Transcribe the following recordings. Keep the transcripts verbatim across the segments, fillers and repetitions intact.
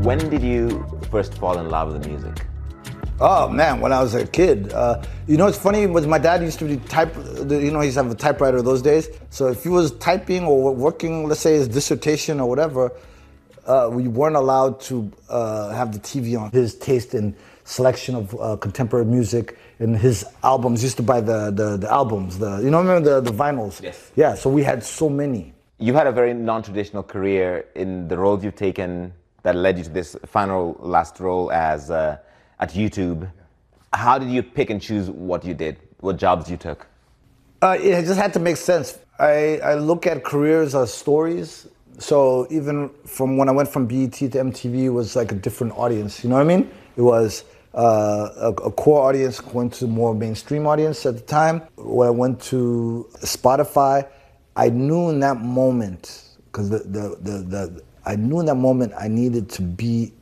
When did you first fall in love with the music? Oh man, when I was a kid. Uh, you know, what's funny was my dad used to be type. You know, he used to have a typewriter those days. So if he was typing or working, let's say his dissertation or whatever, uh, we weren't allowed to uh, have the T V on. His taste in selection of uh, contemporary music and his albums. He used to buy the the, the albums. The you know, remember the the vinyls? Yes. Yeah. So we had so many. You had a very non-traditional career in the roles you've taken that led you to this final last role as uh, at YouTube. How did you pick and choose what you did, what jobs you took? Uh, it just had to make sense. I, I look at careers as stories. So even from when I went from B E T to M T V, it was like a different audience. You know what I mean? It was uh, a, a core audience going to more mainstream audience at the time. When I went to Spotify, I knew in that moment, because the, the, the, the, I knew in that moment I needed to be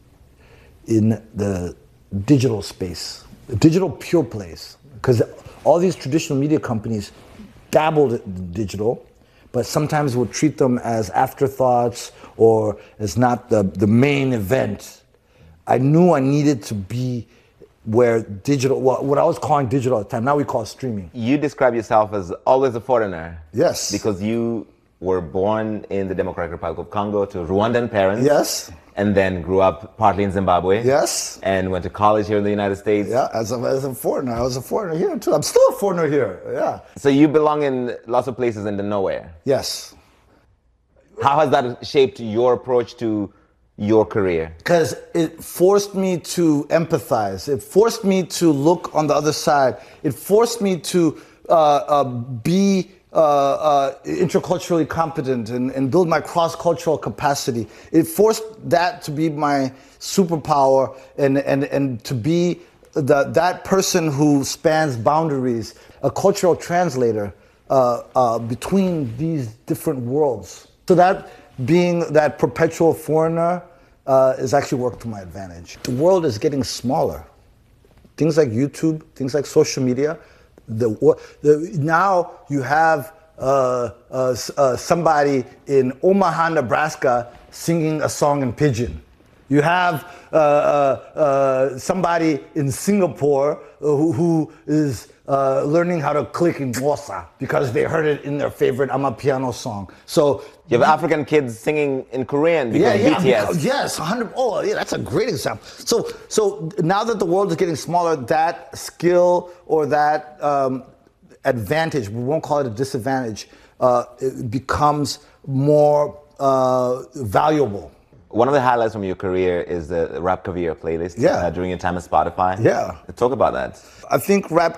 in the digital space, digital pure plays, because all these traditional media companies dabbled in digital, but sometimes would treat them as afterthoughts or as not the, the main event. I knew I needed to be where digital, well, what I was calling digital at the time, now we call it streaming. You describe yourself as always a foreigner. Yes. Because you were born in the Democratic Republic of Congo to Rwandan parents. Yes. And then grew up partly in Zimbabwe. Yes. And went to college here in the United States. Yeah, as a, as a foreigner. I was a foreigner here too. I'm still a foreigner here, yeah. So you belong in lots of places in the nowhere. Yes. How has that shaped your approach to your career? Because it forced me to empathize. It forced me to look on the other side. It forced me to uh, uh, be uh, uh, interculturally competent and, and build my cross-cultural capacity. It forced that to be my superpower and, and, and to be the, that person who spans boundaries, a cultural translator uh, uh, between these different worlds. So that being that perpetual foreigner uh, is actually worked to my advantage. The world is getting smaller. Things like YouTube, things like social media, the, the now you have uh, uh, uh, somebody in Omaha, Nebraska singing a song in Pidgin. You have uh, uh, uh, somebody in Singapore who, who is uh, learning how to click in Xhosa because they heard it in their favorite Amapiano song. So you have African kids singing in Korean because yeah, yeah, of B T S. Because, yes, one hundred. Oh, yeah, that's a great example. So, so now that the world is getting smaller, that skill or that um, advantage, we won't call it a disadvantage, uh, it becomes more uh, valuable. One of the highlights from your career is the Rap Caviar playlist. Yeah. Uh, during your time at Spotify. Yeah. Talk about that. I think Rap